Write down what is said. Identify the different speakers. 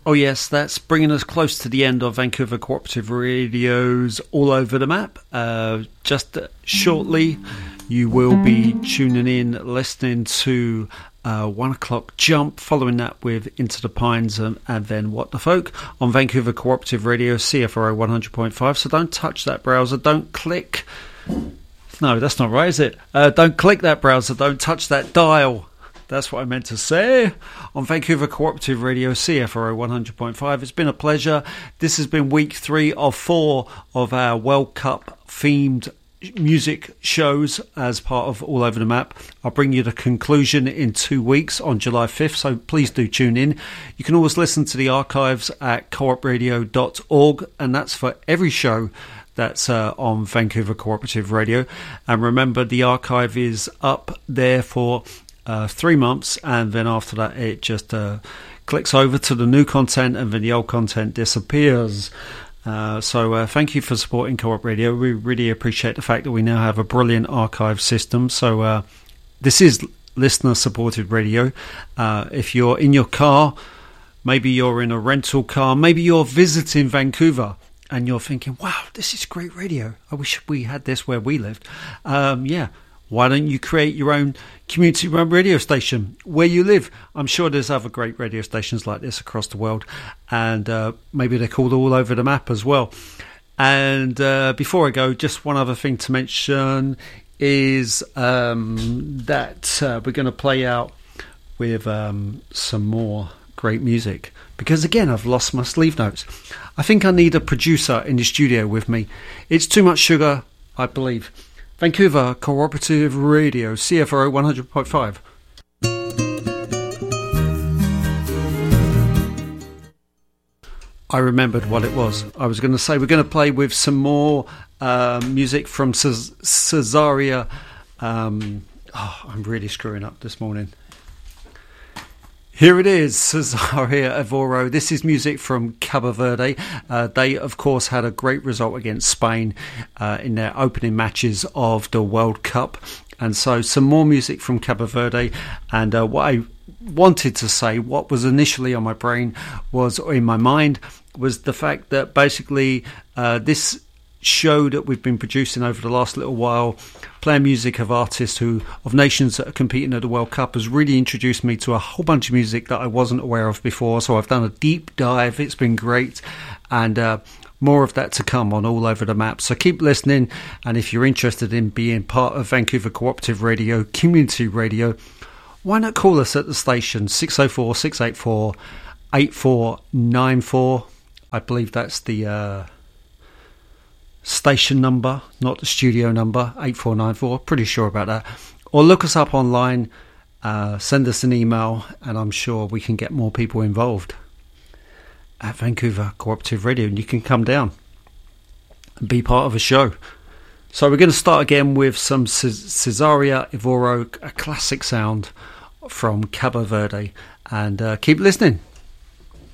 Speaker 1: Oh yes, that's bringing us close to the end of Vancouver Cooperative Radio's All Over the Map. Just shortly, you will be tuning in, listening to 1 o'clock Jump, following that with Into the Pines and then What the Folk on Vancouver Cooperative Radio, CFRO 100.5. So don't touch that browser, don't click. No, that's not right, is it? Don't click that browser, don't touch that dial. That's what I meant to say. On Vancouver Cooperative Radio, CFRO 100.5. It's been a pleasure. This has been week 3 of 4 of our World Cup themed music shows as part of All Over the Map. I'll bring you the conclusion in 2 weeks on July 5th, so please do tune in. You can always listen to the archives at coopradio.org, and that's for every show that's on Vancouver Cooperative Radio. And remember, the archive is up there for 3 months, and then after that it just clicks over to the new content, and then the old content disappears. So thank you for supporting Co-op Radio. We really appreciate the fact that we now have a brilliant archive system. So this is listener supported radio. If you're in your car, maybe you're in a rental car, maybe you're visiting Vancouver and you're thinking, wow, this is great radio, I wish we had this where we lived. Why don't you create your own community-run radio station where you live? I'm sure there's other great radio stations like this across the world, and maybe they're called All Over the Map as well. And before I go, just one other thing to mention is that we're going to play out with some more great music, because again, I've lost my sleeve notes. I think I need a producer in the studio with me. It's too much sugar, I believe. Vancouver Cooperative Radio, CFRO 100.5. I remembered what it was. I was going to say we're going to play with some more music from Cesaria. I'm really screwing up this morning. Here it is, Cesaria Evora. This is music from Cabo Verde. They, of course, had a great result against Spain in their opening matches of the World Cup. And so some more music from Cabo Verde. And what I wanted to say, what was initially on my brain, was in my mind, was the fact that basically this show that we've been producing over the last little while, playing music of artists of nations that are competing at the World Cup, has really introduced me to a whole bunch of music that I wasn't aware of before. So I've done a deep dive. It's been great, and more of that to come on All Over the Map. So keep listening, and if you're interested in being part of Vancouver Cooperative Radio, community radio, why not call us at the station, 604-684-8494. I believe that's the station number, not the studio number, 8494. Pretty sure about that. Or look us up online, send us an email, and I'm sure we can get more people involved at Vancouver Cooperative Radio, and you can come down and be part of a show. So we're going to start again with some Cesaria Evora, a classic sound from Cabo Verde, and keep listening.